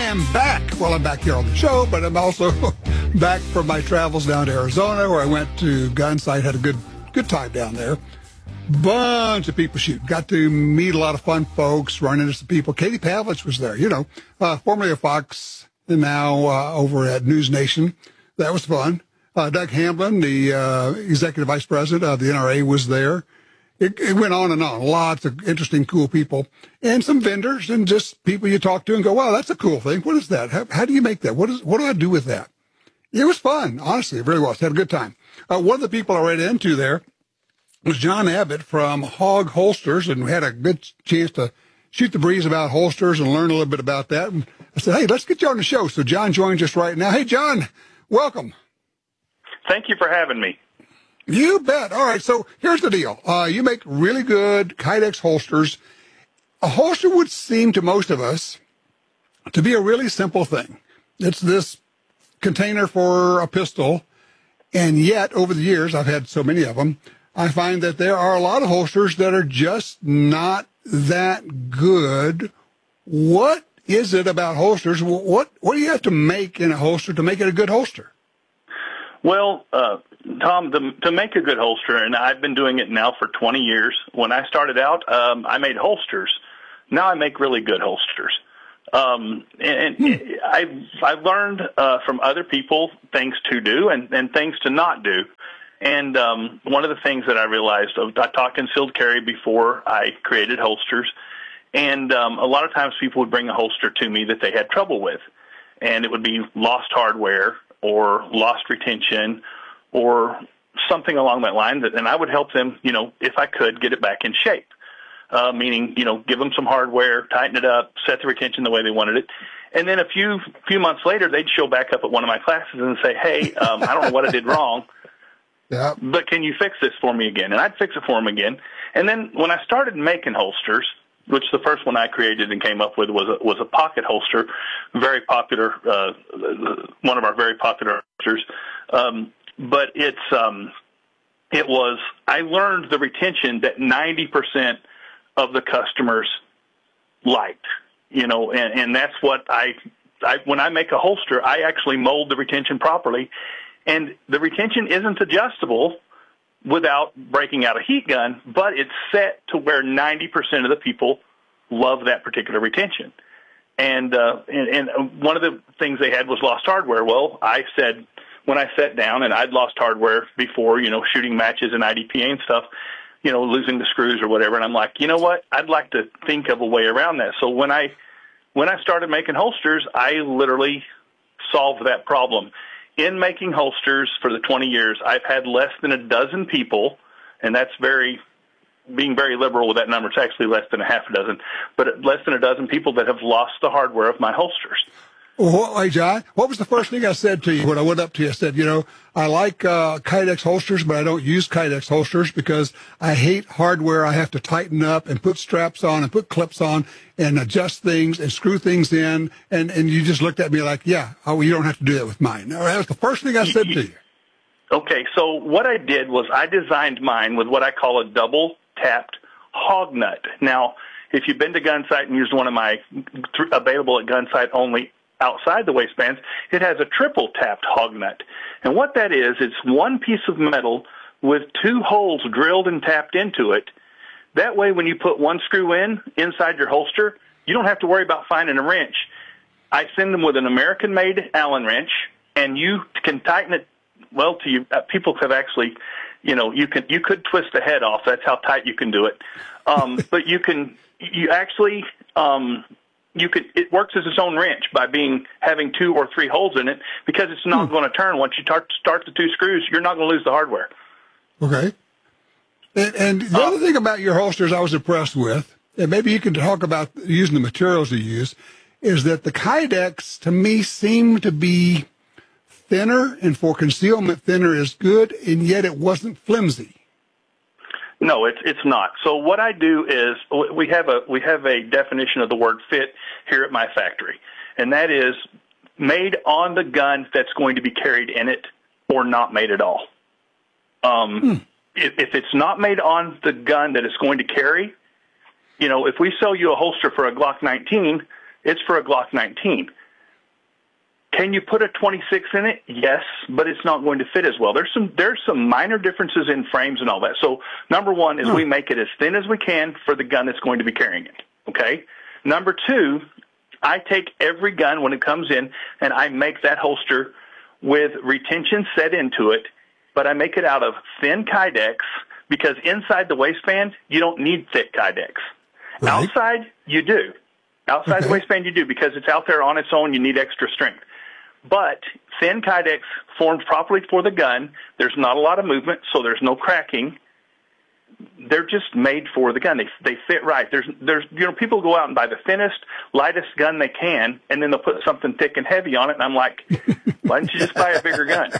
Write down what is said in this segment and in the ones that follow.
am back. Well, I'm back here on the show, but I'm also back from my travels down to Arizona, where I went to Gunsight, had a good time down there. Bunch of people shooting. Got to meet a lot of fun folks, run into some people. Katie Pavlich was there, formerly of Fox, and now over at News Nation. That was fun. Doug Hamblin, the executive vice president of the NRA, was there. It went on and on. Lots of interesting, cool people, and some vendors, and just people you talk to and go, "Wow, that's a cool thing. What is that? How do you make that? What do I do with that?" It was fun, honestly. It really was. Had a good time. One of the people I ran into there was John Abbott from Hog Holsters, and we had a good chance to shoot the breeze about holsters and learn a little bit about that. And I said, "Hey, let's get you on the show." So John joins us right now. Hey, John, welcome. Thank you for having me. You bet. All right, so here's the deal. You make really good Kydex holsters. A holster would seem to most of us to be a really simple thing. It's this container for a pistol, and yet over the years, I've had so many of them, I find that there are a lot of holsters that are just not that good. What is it about holsters? What do you have to make in a holster to make it a good holster? Well, Tom, to make a good holster, and I've been doing it now for 20 years. When I started out, I made holsters. Now I make really good holsters. I've learned from other people things to do and things to not do. And one of the things that I realized, I taught concealed carry before I created holsters, and a lot of times people would bring a holster to me that they had trouble with, and it would be lost hardware or lost retention or something along that line, and I would help them, if I could, get it back in shape. Meaning, give them some hardware, tighten it up, set the retention the way they wanted it. And then a few months later, they'd show back up at one of my classes and say, "Hey, I don't know what I did wrong, but can you fix this for me again?" And I'd fix it for them again. And then when I started making holsters, which the first one I created and came up with was a pocket holster, very popular, one of our very popular holsters. But I learned the retention that 90% of the customers liked, and that's what when I make a holster, I actually mold the retention properly, and the retention isn't adjustable without breaking out a heat gun, but it's set to where 90% of the people love that particular retention. And one of the things they had was lost hardware. Well, I said, when I sat down, and I'd lost hardware before, shooting matches and IDPA and stuff, losing the screws or whatever. And I'm like, you know what? I'd like to think of a way around that. So when I started making holsters, I literally solved that problem. In making holsters for the 20 years, I've had less than a dozen people, and that's being very liberal with that number. It's actually less than a half a dozen, but less than a dozen people that have lost the hardware of my holsters. Well, hey, John, what was the first thing I said to you when I went up to you? I said, I like Kydex holsters, but I don't use Kydex holsters because I hate hardware. I have to tighten up and put straps on and put clips on and adjust things and screw things in. And you just looked at me like, you don't have to do that with mine. That was the first thing I said to you. Okay, so what I did was I designed mine with what I call a double-tapped hog nut. Now, if you've been to Gunsight and used one of my available at Gunsight only outside the waistbands, it has a triple-tapped hog nut. And what that is, it's one piece of metal with two holes drilled and tapped into it. That way, when you put one screw inside your holster, you don't have to worry about finding a wrench. I send them with an American-made Allen wrench, and you can tighten it. Well, people have actually, you could twist the head off. That's how tight you can do it. But it works as its own wrench by having 2 or 3 holes in it, because it's not going to turn. Once you start the 2 screws, you're not going to lose the hardware. Okay. And the other thing about your holsters I was impressed with, and maybe you can talk about using the materials you use, is that the Kydex, to me, seem to be thinner, and for concealment, thinner is good, and yet it wasn't flimsy. No, it's not. So what I do is we have a definition of the word fit here at my factory, and that is made on the gun that's going to be carried in it, or not made at all. If it's not made on the gun that it's going to carry, if we sell you a holster for a Glock 19, it's for a Glock 19. Can you put a 26 in it? Yes, but it's not going to fit as well. There's some minor differences in frames and all that. So number one is we make it as thin as we can for the gun that's going to be carrying it. Okay. Number two, I take every gun when it comes in and I make that holster with retention set into it, but I make it out of thin Kydex because inside the waistband, you don't need thick Kydex. Right. Outside, you do. Outside the waistband, you do because it's out there on its own. You need extra strength. But thin Kydex formed properly for the gun. There's not a lot of movement, so there's no cracking. They're just made for the gun. They fit right. There's people go out and buy the thinnest, lightest gun they can, and then they'll put something thick and heavy on it. And I'm like, why don't you just buy a bigger gun?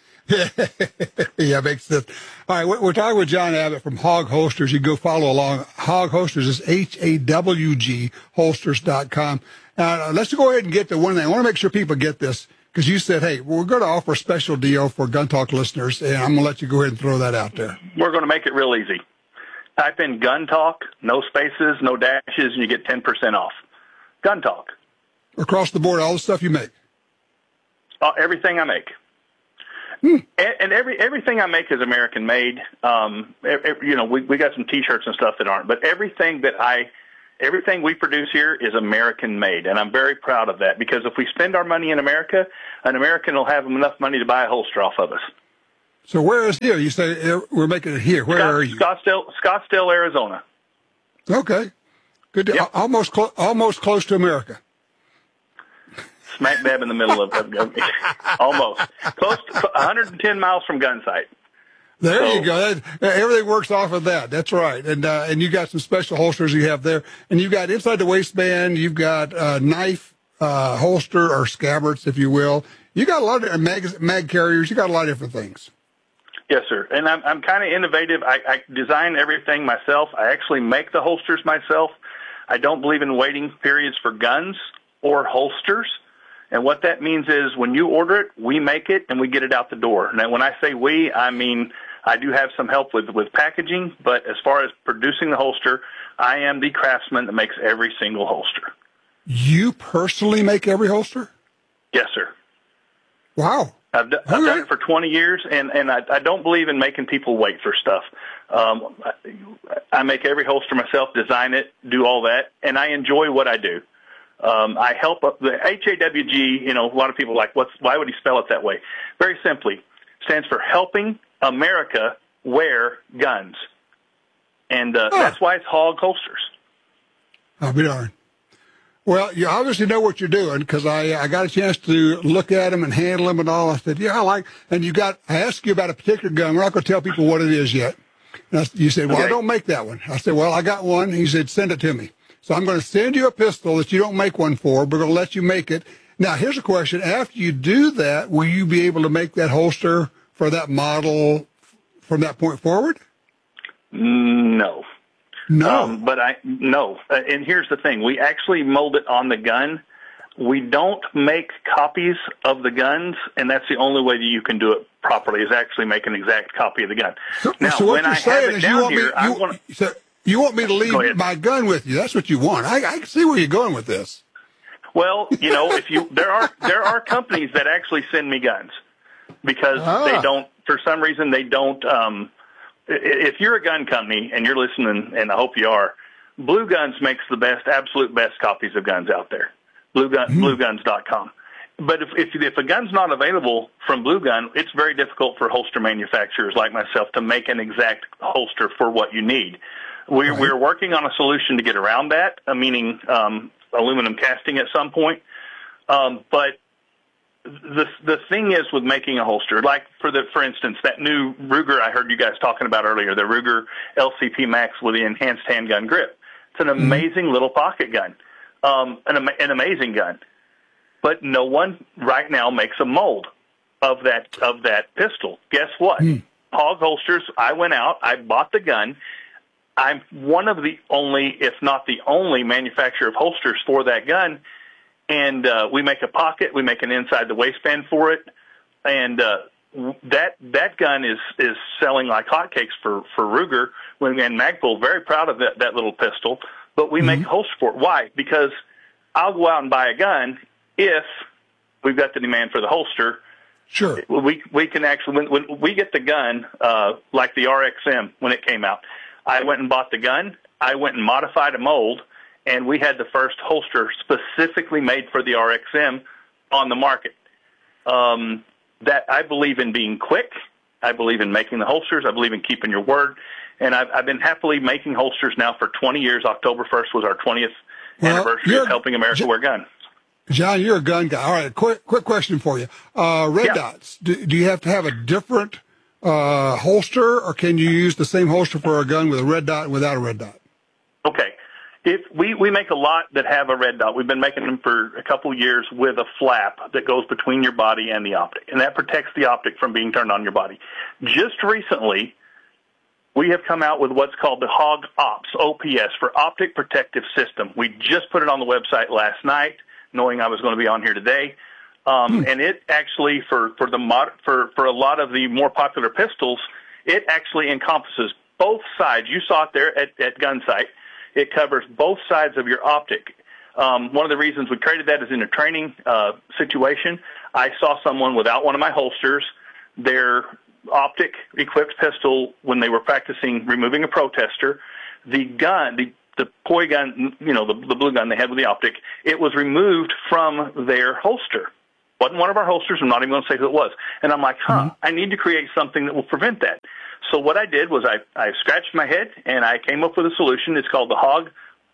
Yeah, makes sense. All right, we're talking with John Abbott from Hog Holsters. You can go follow along. Hog Holsters is HAWG holsters.com. Let's go ahead and get to one thing. I want to make sure people get this because you said, hey, we're going to offer a special deal for Gun Talk listeners, and I'm going to let you go ahead and throw that out there. We're going to make it real easy. Type in Gun Talk, no spaces, no dashes, and you get 10% off. Gun Talk. Across the board, all the stuff you make. Everything I make. And everything I make is American made. We got some T-shirts and stuff that aren't, but everything we produce here is American made, and I'm very proud of that because if we spend our money in America, an American will have enough money to buy a holster off of us. So where is here? You say we're making it here. Where are you? Scottsdale, Arizona. Okay, good. Yep. Almost close to America. Smack dab in the middle of almost close to 110 miles from Gunsight. There you go. Everything works off of that. That's right. And you got some special holsters you have there, and you've got inside the waistband. You've got knife holster or scabbards, if you will. You got a lot of mag carriers. You got a lot of different things. Yes, sir. And I'm kind of innovative. I design everything myself. I actually make the holsters myself. I don't believe in waiting periods for guns or holsters. And what that means is when you order it, we make it and we get it out the door. Now, when I say we, I mean I do have some help with packaging, but as far as producing the holster, I am the craftsman that makes every single holster. You personally make every holster? Yes, sir. Wow. I've done it for 20 years, and I don't believe in making people wait for stuff. I make every holster myself, design it, do all that, and I enjoy what I do. I help the HAWG, a lot of people are like, why would he spell it that way? Very simply, stands for Helping America Wear Guns. And that's why it's Hog Holsters. I'll be darned. Well, you obviously know what you're doing because I got a chance to look at them and handle them and all. I said, and I asked you about a particular gun. We're not going to tell people what it is yet. And you said, well, okay. I don't make that one. I said, well, I got one. He said, send it to me. So I'm going to send you a pistol that you don't make one for. We're going to let you make it. Now, here's a question. After you do that, will you be able to make that holster for that model from that point forward? No. No. No. And here's the thing. We actually mold it on the gun. We don't make copies of the guns, and that's the only way that you can do it properly is actually make an exact copy of the gun. So what you're saying is you want me to leave my gun with you. That's what you want. I can see where you're going with this. Well, there are companies that actually send me guns because they don't, for some reason, they don't. If you're a gun company and you're listening, and I hope you are, Blue Guns makes the absolute best copies of guns out there. Blueguns.com. But if a gun's not available from Blue Gun, it's very difficult for holster manufacturers like myself to make an exact holster for what you need. We're working on a solution to get around that, meaning aluminum casting at some point. But the thing is with making a holster, like for instance, that new Ruger I heard you guys talking about earlier, the Ruger LCP Max with the enhanced handgun grip. It's an amazing little pocket gun, an amazing gun. But no one right now makes a mold of that pistol. Guess what? Hog Holsters, I went out, I bought the gun. I'm one of the only, if not the only, manufacturer of holsters for that gun. And we make a pocket, we make an inside the waistband for it, and that gun is selling like hotcakes for Ruger. And Magpul, very proud of that little pistol. But we make a holster for it. Why? Because I'll go out and buy a gun if we've got the demand for the holster. Sure. We can actually, when we get the gun, like the RXM when it came out, I went and bought the gun. I went and modified a mold, and we had the first holster specifically made for the RXM on the market. That I believe in being quick. I believe in making the holsters. I believe in keeping your word. And I've been happily making holsters now for 20 years. October 1st was our 20th anniversary of helping America wear guns. John, you're a gun guy. All right, quick question for you. Red dots. Do you have to have a different holster, or can you use the same holster for a gun with a red dot and without a red dot? Okay. If we make a lot that have a red dot. We've been making them for a couple of years with a flap that goes between your body and the optic, and that protects the optic from being turned on your body. Just recently, we have come out with what's called the HOG OPS, OPS, for Optic Protective System. We just put it on the website last night, knowing I was going to be on here today. And it actually, for a lot of the more popular pistols, it actually encompasses both sides. You saw it there at Gunsight. It covers both sides of your optic. One of the reasons we created that is in a training situation. I saw someone without one of my holsters, their optic-equipped pistol, when they were practicing removing a protester, the gun, the poi gun, the blue gun they had with the optic, it was removed from their holster. Wasn't one of our holsters. I'm not even going to say who it was. And I'm like, I need to create something that will prevent that. So what I did was I scratched my head, and I came up with a solution. It's called the HOG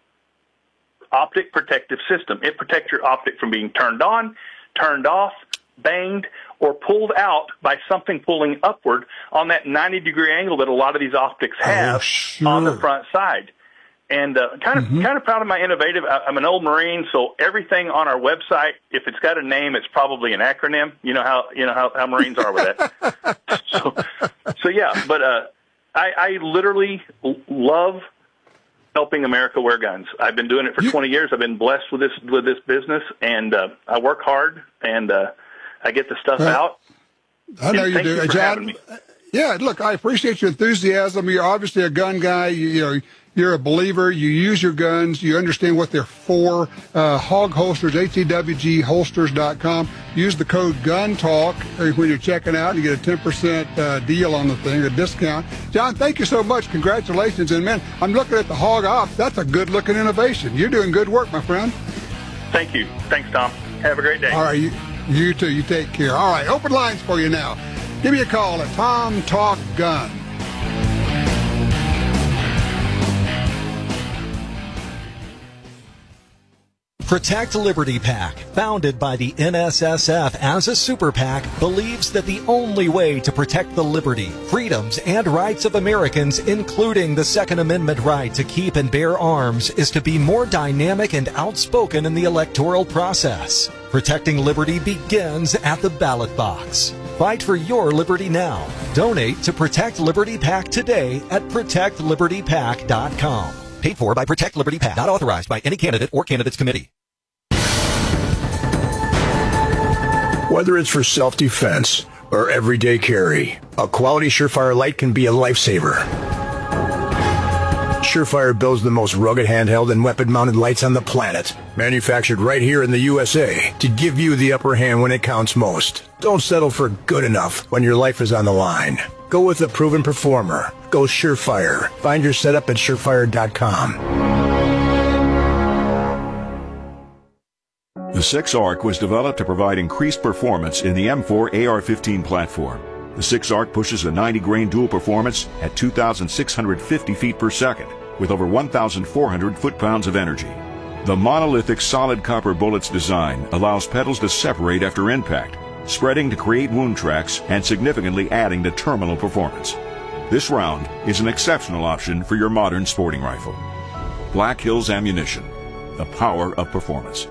Optic Protective System. It protects your optic from being turned on, turned off, banged, or pulled out by something pulling upward on that 90-degree angle that a lot of these optics have on the front side. And kind of proud of my innovative. I'm an old Marine, so everything on our website, if it's got a name, it's probably an acronym. You know how Marines are with that. so yeah. But I literally love helping America wear guns. I've been doing it for 20 years. I've been blessed with this business, and I work hard, and I get the stuff out. I know you do, John. Yeah, look, I appreciate your enthusiasm. You're obviously a gun guy. You're a believer. You use your guns. You understand what they're for. Hog Holsters, HEWGholsters.com. Use the code GUNTALK when you're checking out. You get a 10% deal on the thing, a discount. John, thank you so much. Congratulations. And, man, I'm looking at the Hog Ops. That's a good-looking innovation. You're doing good work, my friend. Thank you. Thanks, Tom. Have a great day. All right, you too. You take care. All right, open lines for you now. Give me a call at Tom Talk Gun. Protect Liberty PAC, founded by the NSSF as a super PAC, believes that the only way to protect the liberty, freedoms, and rights of Americans, including the Second Amendment right to keep and bear arms, is to be more dynamic and outspoken in the electoral process. Protecting liberty begins at the ballot box. Fight for your liberty now. Donate to Protect Liberty PAC today at ProtectLibertyPAC.com. Paid for by Protect Liberty PAC. Not authorized by any candidate or candidates committee. Whether it's for self-defense or everyday carry, a quality Surefire light can be a lifesaver. Surefire builds the most rugged handheld and weapon-mounted lights on the planet, manufactured right here in the USA to give you the upper hand when it counts most. Don't settle for good enough when your life is on the line. Go with a proven performer. Go Surefire. Find your setup at Surefire.com. The 6-ARC was developed to provide increased performance in the M4 AR-15 platform. The 6-ARC pushes a 90-grain dual performance at 2,650 feet per second with over 1,400 foot-pounds of energy. The monolithic solid copper bullet's design allows petals to separate after impact, spreading to create wound tracks and significantly adding to terminal performance. This round is an exceptional option for your modern sporting rifle. Black Hills Ammunition, the power of performance.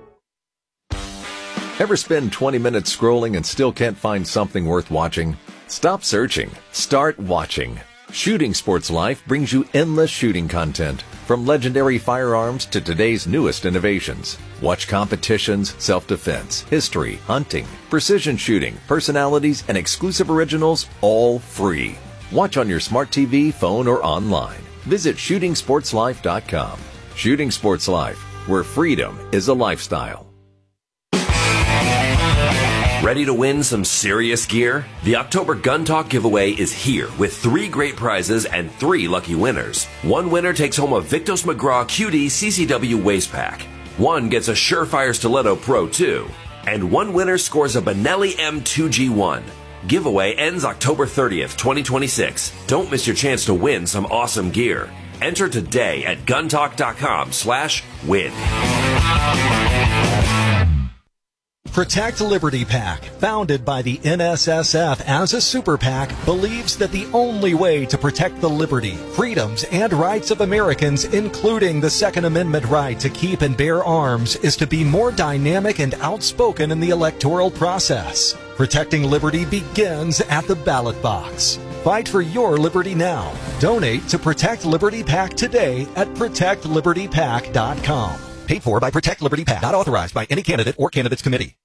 Ever spend 20 minutes scrolling and still can't find something worth watching? Stop searching. Start watching. Shooting Sports Life brings you endless shooting content, from legendary firearms to today's newest innovations. Watch competitions, self-defense, history, hunting, precision shooting, personalities, and exclusive originals, all free. Watch on your smart TV, phone, or online. Visit ShootingSportsLife.com. Shooting Sports Life, where freedom is a lifestyle. Ready to win some serious gear? The October Gun Talk giveaway is here with 3 great prizes and 3 lucky winners. One winner takes home a Victos McGraw QD CCW waist pack. One gets a Surefire Stiletto Pro 2. And one winner scores a Benelli M2G1. Giveaway ends October 30th, 2026. Don't miss your chance to win some awesome gear. Enter today at guntalk.com/win. Protect Liberty PAC, founded by the NSSF as a super PAC, believes that the only way to protect the liberty, freedoms, and rights of Americans, including the Second Amendment right to keep and bear arms, is to be more dynamic and outspoken in the electoral process. Protecting liberty begins at the ballot box. Fight for your liberty now. Donate to Protect Liberty PAC today at protectlibertypac.com. Paid for by Protect Liberty PAC. Not authorized by any candidate or candidates committee.